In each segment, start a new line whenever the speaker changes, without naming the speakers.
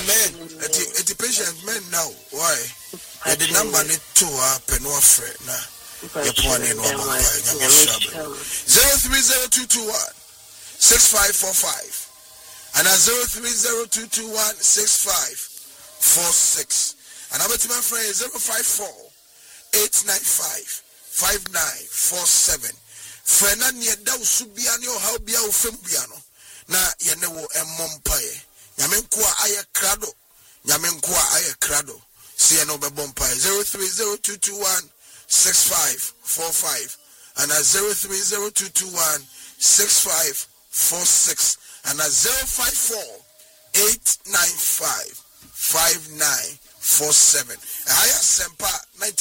Amen. It's patient men now. Why? The number need to penwa friend na. Your point in 03022165545 and 03022165546 and our team friend is 054-895-5947. Friend na near da usubiani o how bia o fembiano na yene wo emompaye. Nyamenkwa aye krado. Nyamenkwa aye krado. See no be bompaye 03022165545 and 03022165546 and 054-895-5947. Aya Sempa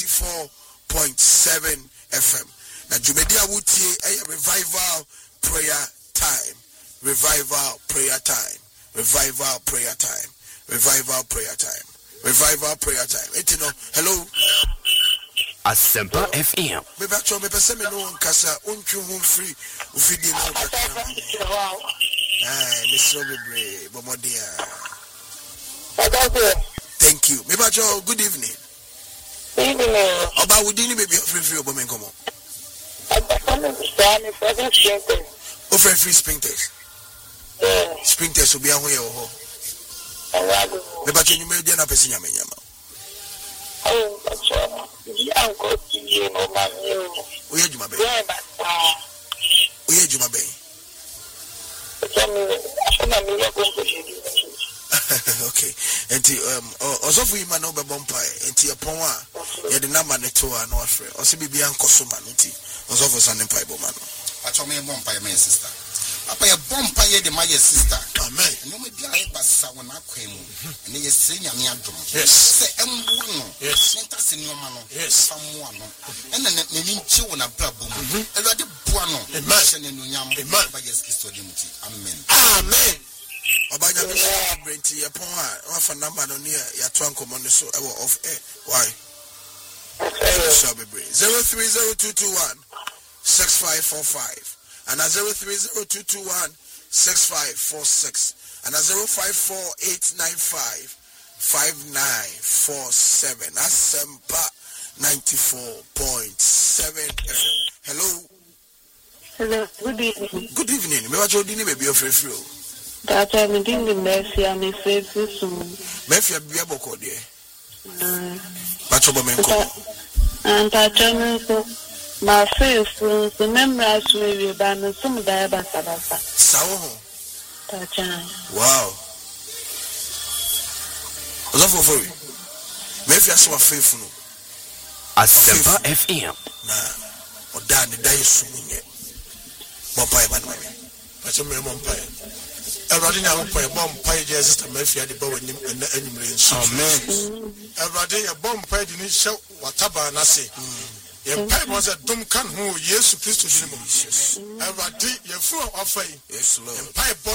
94.7 FM. Na Jumedia Wutie a revival prayer time. Revival prayer time. Revival prayer time. Revival prayer time. Revival prayer time. Hello.
Asempa FM.
Me bacho me pese me no nkasa ontwu ho free ufidi no bacho. Mr. Bebre Bomodia. Thank you. Me bacho good evening.
Evening.
Oba wudi ni baby free obo men komo. Free sprinters. Sprinters obi ahun ye ho. Me bacho nyume dia na pese nyame nyama. Oye juma be. Okay. Enti osofu ima no be bompai. Enti upon wa ye the number ne to no afre. Osi bibia nkosoma nti. Osofu sanimpai boma no.
Achome bompai my sister. Apa ye bompai de my sister.
Amen.
No me bia e basa wona kwemu. Ne ye sire nyame adom.
Yes.
Se embu no.
Yes.
Nta senioma no.
Yes.
Famoa no. Ena ne nchi wona brabo mu. Ewade bua no.
Amen.
Ne no nyam. Ba yes Kristo di muti. Amen.
Amen. Obanya be brenti ye pon a wafa number no near ya to ankomo ne so e wo off air. Why? 03022165545 and 03022165546 and 054-895-5947. Asempa 94.7 FM. Hello.
Hello, good evening.
Good evening. Me wacho dini baby free.
That I'm doing the mercy and the faith soon.
Mefia bia boko de. Bacho bo menko.
And I tell my faith so members will be banned some diaba sabasa.
Sawo.
Tacha.
Wow. Love for you. Mefia so faith no.
Asempa FM.
Na oda ne dai sumunye. Bompai man mami. Bacho me bompai. Everybody now bompai je sister Mefia de bawo nim enimre nso.
Amen.
Everybody ya bompai de ni hye wataba na se. Ye pai mo se dum kan ho Yesu Kristo dini mo. Everybody ye fu ofai. Yes Lord. Pai